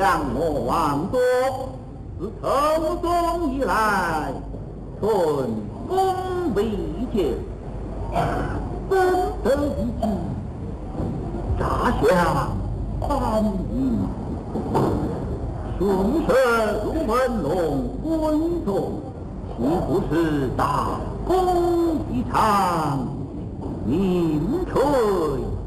将莫忘作，自成宗以来，春风未见，纷纷一击，乍响寒意。顺势入文龙滚中，岂不是大功一场，名垂